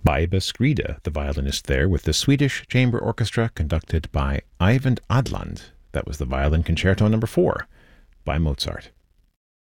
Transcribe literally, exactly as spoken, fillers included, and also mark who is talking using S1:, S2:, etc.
S1: Baiba Skride, the violinist there, with the Swedish Chamber Orchestra conducted by Eyvind Adland. That was the Violin Concerto number four by Mozart.